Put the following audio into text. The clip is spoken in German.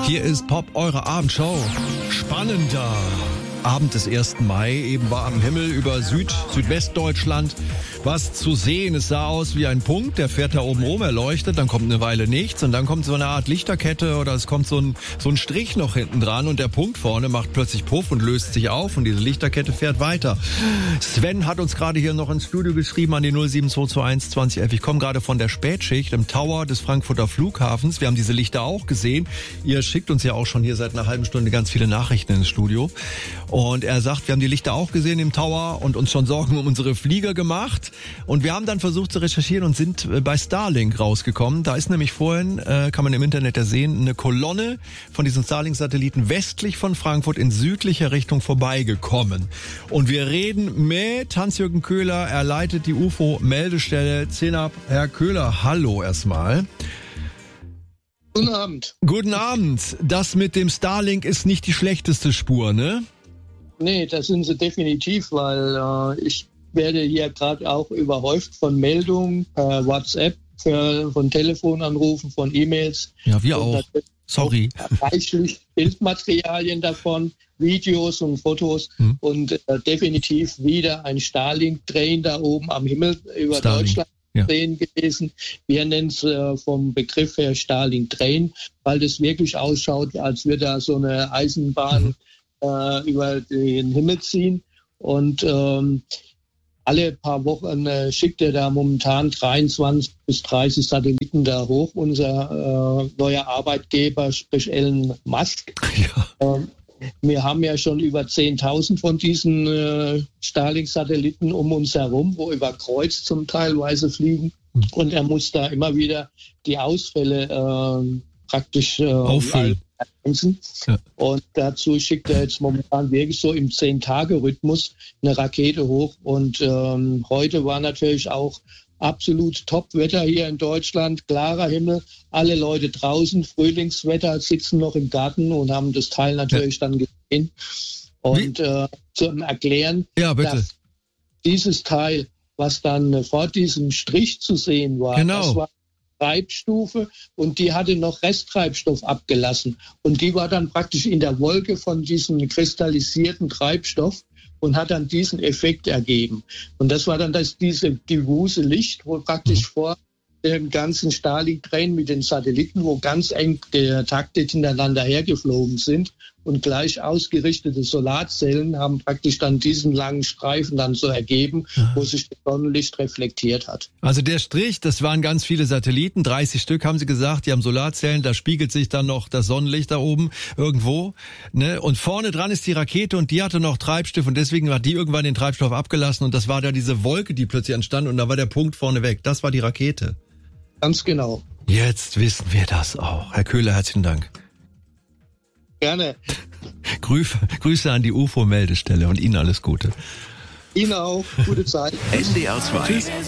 Hier ist Pop, eure Abendshow. Spannender Abend des 1. Mai. Eben war am Himmel über Südwestdeutschland was zu sehen. Es sah aus wie ein Punkt, der fährt da oben rum, er leuchtet, dann kommt eine Weile nichts und dann kommt so eine Art Lichterkette oder es kommt so ein Strich noch hinten dran und der Punkt vorne macht plötzlich Puff und löst sich auf und diese Lichterkette fährt weiter. Sven hat uns gerade hier noch ins Studio geschrieben an die 07221 2011. Ich komme gerade von der Spätschicht im Tower des Frankfurter Flughafens. Wir haben diese Lichter auch gesehen. Ihr schickt uns ja auch schon hier seit einer halben Stunde ganz viele Nachrichten ins Studio. Und er sagt, wir haben die Lichter auch gesehen im Tower und uns schon Sorgen um unsere Flieger gemacht. Und wir haben dann versucht zu recherchieren und sind bei Starlink rausgekommen. Da ist nämlich vorhin, kann man im Internet ja sehen, eine Kolonne von diesen Starlink-Satelliten westlich von Frankfurt in südlicher Richtung vorbeigekommen. Und wir reden mit Hans-Jürgen Köhler. Er leitet die UFO-Meldestelle CENAP. Herr Köhler, hallo erstmal. Guten Abend. Guten Abend. Das mit dem Starlink ist nicht die schlechteste Spur, ne? Nee, das sind sie definitiv, weil ich werde hier gerade auch überhäuft von Meldungen per WhatsApp, von Telefonanrufen, von E-Mails. Ja, wir auch. Sorry. Reichlich Bildmaterialien davon, Videos und Fotos und definitiv wieder ein Starlink-Drehen da oben am Himmel über Starlink. Deutschland. Drehen gewesen. Wir nennen es vom Begriff her Starlink-Drehen, weil das wirklich ausschaut, als würde da so eine Eisenbahn über den Himmel ziehen. Und alle paar Wochen schickt er da momentan 23 bis 30 Satelliten da hoch. Unser neuer Arbeitgeber, sprich Elon Musk. Ja. Wir haben ja schon über 10.000 von diesen Starlink-Satelliten um uns herum, wo über Kreuz zum Teilweise fliegen. Und er muss da immer wieder die Ausfälle praktisch auffüllen. Ja. Und dazu schickt er jetzt momentan wirklich so im 10-Tage-Rhythmus eine Rakete hoch. Und heute war natürlich auch absolut Top-Wetter hier in Deutschland, klarer Himmel, alle Leute draußen, Frühlingswetter, sitzen noch im Garten und haben das Teil natürlich dann gesehen. Und zum Erklären, dass dieses Teil, was dann vor diesem Strich zu sehen war, das war Treibstufe und die hatte noch Resttreibstoff abgelassen. Und die war dann praktisch in der Wolke von diesem kristallisierten Treibstoff und hat dann diesen Effekt ergeben. Und das war dann diese diffuse Licht, wo praktisch vor dem ganzen Starlink-Drehen mit den Satelliten, wo ganz eng getaktet hintereinander hergeflogen sind und gleich ausgerichtete Solarzellen haben praktisch dann diesen langen Streifen dann so ergeben, wo sich das Sonnenlicht reflektiert hat. Also der Strich, das waren ganz viele Satelliten, 30 Stück haben Sie gesagt, die haben Solarzellen, da spiegelt sich dann noch das Sonnenlicht da oben irgendwo, ne? Und vorne dran ist die Rakete und die hatte noch Treibstoff und deswegen hat die irgendwann den Treibstoff abgelassen und das war da diese Wolke, die plötzlich entstand und da war der Punkt vorne weg. Das war die Rakete. Ganz genau. Jetzt wissen wir das auch. Herr Köhler, herzlichen Dank. Gerne. Grüße an die UFO-Meldestelle und Ihnen alles Gute. Ihnen auch. Gute Zeit. NDR 2.